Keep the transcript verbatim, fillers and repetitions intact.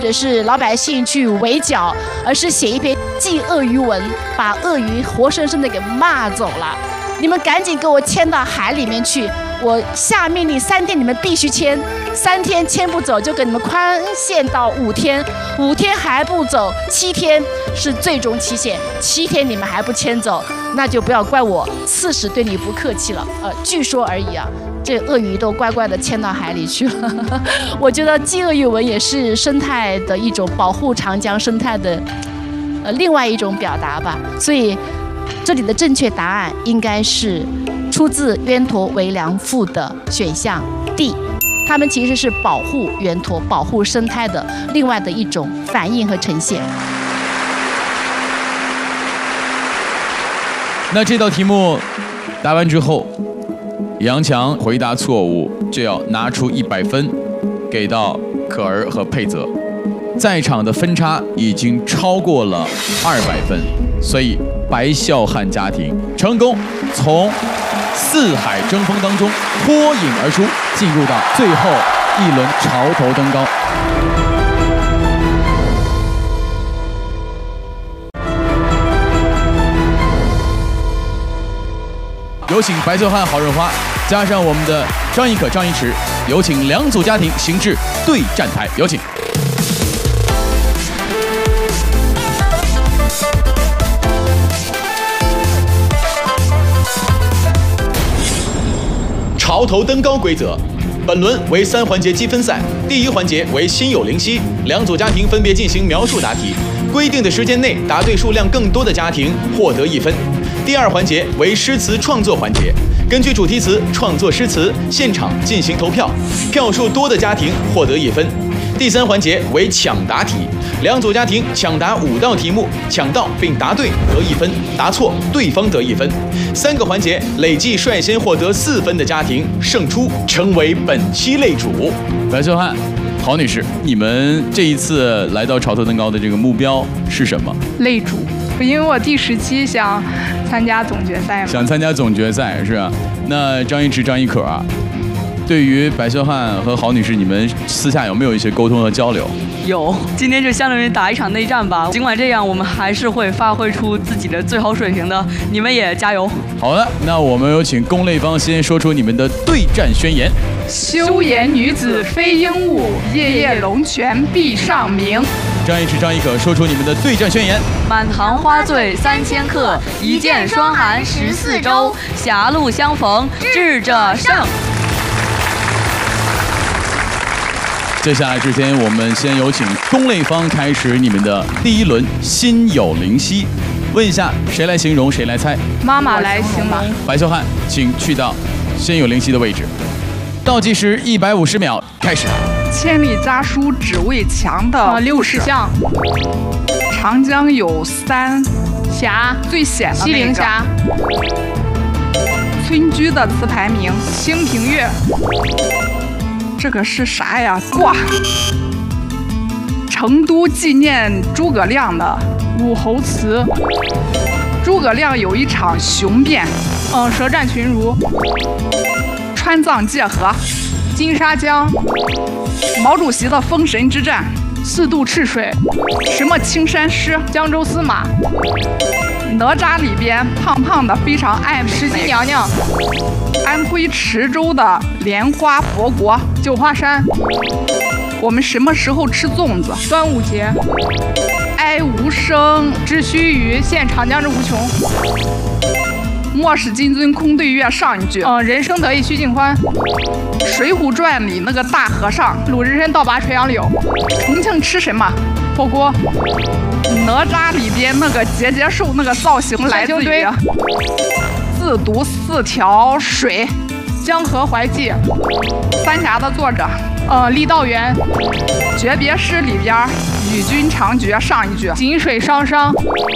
者是老百姓去围剿，而是写一篇祭鳄鱼文，把鳄鱼活生生的给骂走了。你们赶紧给我迁到海里面去！我下命令三天，你们必须迁，三天迁不走就给你们宽限到五天，五天还不走，七天是最终期限，七天你们还不迁走，那就不要怪我刺史对你不客气了。呃，据说而已啊，这鳄鱼都乖乖的迁到海里去了。我觉得祭鳄鱼文也是生态的一种保护长江生态的呃另外一种表达吧，所以。这里的正确答案应该是出自渊驼为良赋的选项 D， 它们其实是保护渊驼、保护生态的另外的一种反应和呈现。 那这道题目答完之后，杨强回答错误就要拿出一百分给到可儿和佩泽，在场的分差已经超过了二百分，所以白孝汉家庭成功从四海争锋当中脱颖而出，进入到最后一轮潮头登高。有请白孝汉、郝润花加上我们的张亦可、张一驰，有请两组家庭行至对战台，有请。潮头登高规则，本轮为三环节积分赛，第一环节为心有灵犀，两组家庭分别进行描述答题，规定的时间内答对数量更多的家庭获得一分。第二环节为诗词创作环节，根据主题词创作诗词，现场进行投票，票数多的家庭获得一分。第三环节为抢答题，两组家庭抢答五道题目，抢到并答对得一分，答错对方得一分。三个环节累计率先获得四分的家庭胜出，成为本期擂主。白孝汉、郝女士，你们这一次来到潮头登高的这个目标是什么？ 擂主，因为我第十期想参加总决赛嘛。 想参加总决赛是吧？那张一驰、张一可啊，对于白孝汉和郝女士，你们私下有没有一些沟通和交流？ 有，今天就相当于打一场内战吧。尽管这样，我们还是会发挥出自己的最好水平的。你们也加油！ 好的，那我们有请攻擂方先说出你们的对战宣言。 休言女子非鹦鹉，夜夜龙泉必上鸣。 张一驰、张亦可说出你们的对战宣言。 满堂花醉三千客，一见霜寒十四州。狭路相逢智者胜。 接下来之前，我们先有请攻擂方开始你们的第一轮心有灵犀。问一下，谁来形容，谁来猜？ 妈妈来形容。 白孝汉，请去到心有灵犀的位置。倒计时一百五十秒，开始。 千里家书只为强的六十项。长江有三峡，最险的西陵峡。村居的词牌名：清平乐。这个是啥呀？哇！成都纪念诸葛亮的武侯祠。诸葛亮有一场雄辩，嗯，舌战群儒。川藏界河，金沙江。毛主席的封神之战，四渡赤水。什么青山诗？江州司马。哪吒里边胖胖的非常爱美石矶娘娘。安徽池州的莲花佛国九华山。我们什么时候吃粽子？端午节。哀无声，知须臾，现长江之无穷。莫使金樽空对月上一句，嗯，人生得意须尽欢。水浒传里那个大和尚鲁智深倒拔垂杨柳。重庆吃什么？火锅。哪吒里边那个结节兽那个造型来自于自读四条水。江河怀记。三峡的作者，呃，郦道元。诀别诗里边与君长绝上一句，井水汤汤。